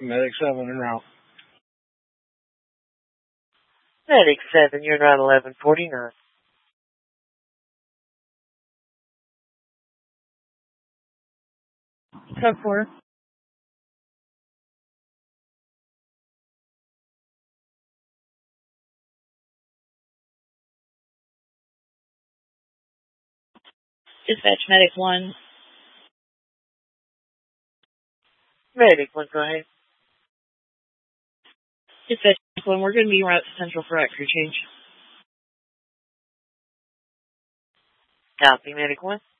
Medic 7 en route. Medic 7, you're route 1149. Code 4. Dispatch Medic 1. Medic 1, go ahead. Dispatch Medic 1, we're going to be route to Central for crew change. Copy, Medic 1.